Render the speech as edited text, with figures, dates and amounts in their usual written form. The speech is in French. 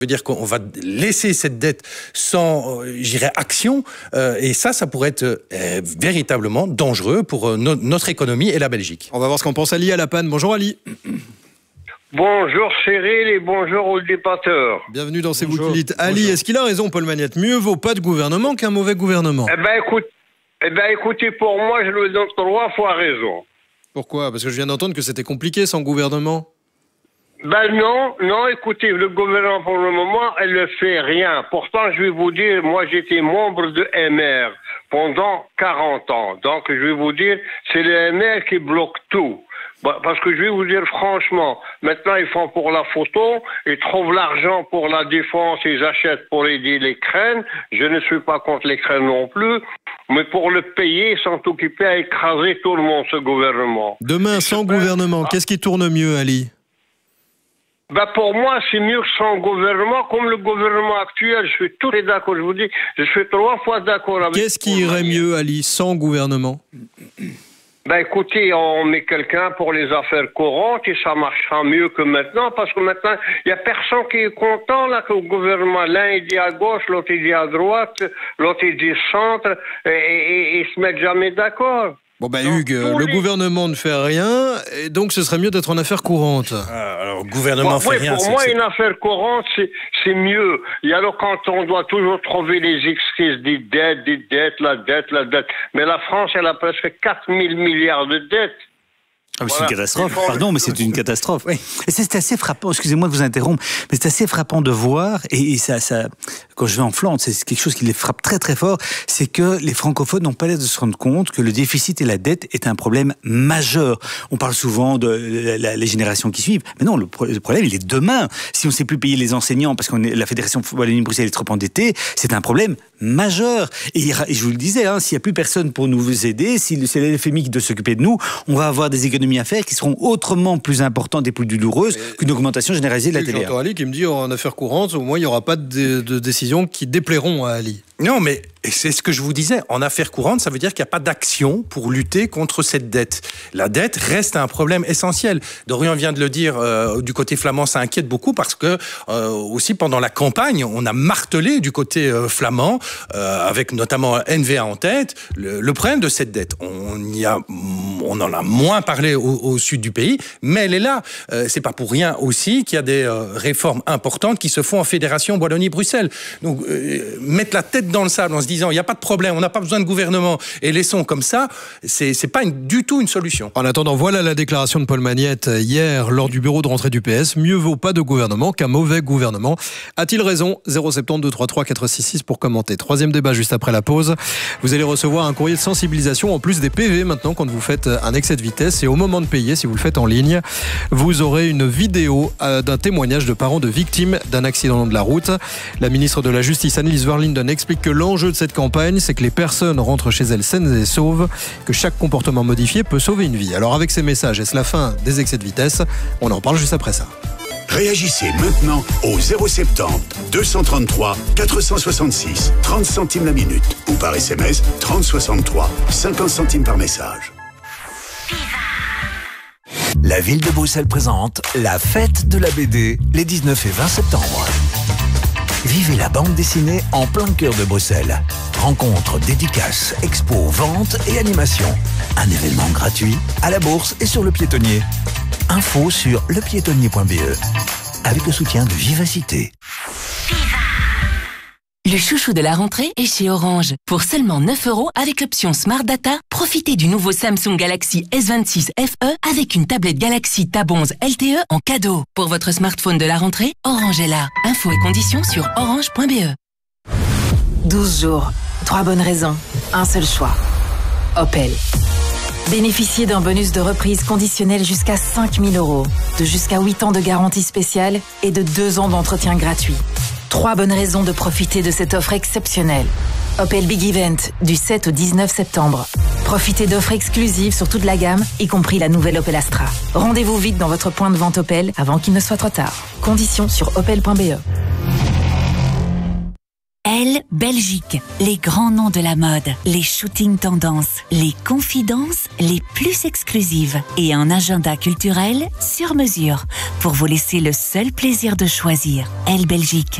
veut dire qu'on va laisser cette dette sans, action, et ça pourrait être véritablement dangereux pour notre économie et la Belgique. On va voir ce qu'en pense Ali à La Panne. Bonjour Ali. Bonjour Cyril et bonjour aux débatteurs. Bienvenue dans C'est vous qui dites. Ali, est-ce qu'il a raison, Paul Magnette? Mieux vaut pas de gouvernement qu'un mauvais gouvernement. Écoutez, pour moi, je lui donne 3 fois raison. Pourquoi? Parce que je viens d'entendre que c'était compliqué sans gouvernement. Non, écoutez, le gouvernement pour le moment, elle ne fait rien. Pourtant, je vais vous dire, moi j'étais membre de MR pendant 40 ans. Donc je vais vous dire, c'est le MR qui bloque tout. Parce que je vais vous dire franchement, maintenant ils font pour la photo, ils trouvent l'argent pour la défense, ils achètent pour aider l'Ukraine. Je ne suis pas contre l'Ukraine non plus, mais pour le payer, ils sont occupés à écraser tout le monde, ce gouvernement. Demain, sans gouvernement, qu'est-ce qui tourne mieux, Ali? Pour moi, c'est mieux sans gouvernement, comme le gouvernement actuel. Je suis tout à fait d'accord, je vous dis, je suis 3 fois d'accord avec... Qu'est-ce qui irait mieux, Ali, sans gouvernement? Écoutez, on met quelqu'un pour les affaires courantes et ça marchera mieux que maintenant, parce que maintenant, il n'y a personne qui est content là que le gouvernement, l'un il dit à gauche, l'autre il dit à droite, l'autre il dit centre, et ils se mettent jamais d'accord. Hugues, le gouvernement ne fait rien, et donc ce serait mieux d'être en affaires courantes. Alors, le gouvernement fait rien. Pour moi, une affaire courante, c'est mieux. Et alors, quand on doit toujours trouver les excuses des dettes, la dette. Mais la France, elle a presque 4 000 milliards de dettes. Ah, c'est une catastrophe, pardon, mais c'est une catastrophe. Oui. Et c'est assez frappant, excusez-moi de vous interrompre, mais c'est assez frappant de voir, et ça, quand je vais en Flandre, c'est quelque chose qui les frappe très très fort, c'est que les francophones n'ont pas l'air de se rendre compte que le déficit et la dette est un problème majeur. On parle souvent de les générations qui suivent, mais non, le problème il est demain. Si on ne sait plus payer les enseignants parce que la Fédération Wallonie-Bruxelles est trop endettée, c'est un problème majeur. Et je vous le disais, s'il n'y a plus personne pour nous aider, si c'est l'FMI qui doit s'occuper de nous, on va avoir des économies à faire qui seront autrement plus importantes et plus douloureuses qu'une augmentation généralisée de la TVA. J'entends Ali qui me dit en affaires courantes, au moins il n'y aura pas de décisions qui déplairont à Ali. Non, mais c'est ce que je vous disais. En affaires courantes, ça veut dire qu'il n'y a pas d'action pour lutter contre cette dette. La dette reste un problème essentiel. Dorian vient de le dire, du côté flamand, ça inquiète beaucoup parce que aussi pendant la campagne, on a martelé du côté flamand, avec notamment NVA en tête, le problème de cette dette. On en a moins parlé au sud du pays, mais elle est là. C'est pas pour rien aussi qu'il y a des réformes importantes qui se font en Fédération Wallonie-Bruxelles. Donc, mettre la tête dans le sable en se disant il n'y a pas de problème, on n'a pas besoin de gouvernement et laissons comme ça, c'est pas du tout une solution. En attendant, voilà la déclaration de Paul Magnette hier lors du bureau de rentrée du PS. Mieux vaut pas de gouvernement qu'un mauvais gouvernement. A-t-il raison? 072 33 466 pour commenter. Troisième débat juste après la pause. Vous allez recevoir un courrier de sensibilisation en plus des PV maintenant quand vous faites un excès de vitesse, et au moment de payer, si vous le faites en ligne, vous aurez une vidéo d'un témoignage de parents de victimes d'un accident de la route. La ministre de la Justice, Annelies Verlinden, explique que l'enjeu de cette campagne, c'est que les personnes rentrent chez elles saines et sauves, que chaque comportement modifié peut sauver une vie. Alors avec ces messages, est-ce la fin des excès de vitesse? On en parle juste après ça. Réagissez maintenant au 070 233 466, 30 centimes la minute, ou par SMS 3063, 50 centimes par message. La ville de Bruxelles présente la fête de la BD les 19 et 20 septembre. Vivez la bande dessinée en plein cœur de Bruxelles. Rencontres, dédicaces, expos, ventes et animations. Un événement gratuit à la Bourse et sur le Piétonnier. Info sur lepiétonnier.be avec le soutien de Vivacité. Le chouchou de la rentrée est chez Orange. Pour seulement 9 € avec l'option Smart Data, profitez du nouveau Samsung Galaxy S26 FE avec une tablette Galaxy Tab 11 LTE en cadeau. Pour votre smartphone de la rentrée, Orange est là. Infos et conditions sur orange.be. 12 jours, 3 bonnes raisons, un seul choix. Opel. Bénéficiez d'un bonus de reprise conditionnel jusqu'à 5 000 €, de jusqu'à 8 ans de garantie spéciale et de 2 ans d'entretien gratuit. 3 bonnes raisons de profiter de cette offre exceptionnelle. Opel Big Event, du 7 au 19 septembre. Profitez d'offres exclusives sur toute la gamme, y compris la nouvelle Opel Astra. Rendez-vous vite dans votre point de vente Opel avant qu'il ne soit trop tard. Conditions sur opel.be. Elle Belgique, les grands noms de la mode, les shootings tendances, les confidences les plus exclusives et un agenda culturel sur mesure pour vous laisser le seul plaisir de choisir. Elle Belgique.